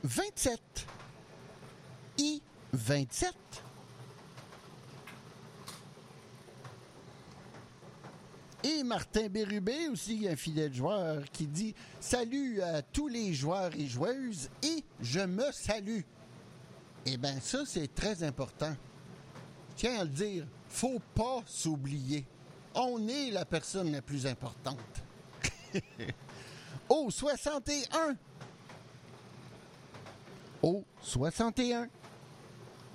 27. I-27. Et Martin Bérubé, aussi un fidèle joueur, qui dit « Salut à tous les joueurs et joueuses et je me salue ». Eh bien, ça, c'est très important. Tiens à le dire, faut pas s'oublier. On est la personne la plus importante. Au 61. Au 61.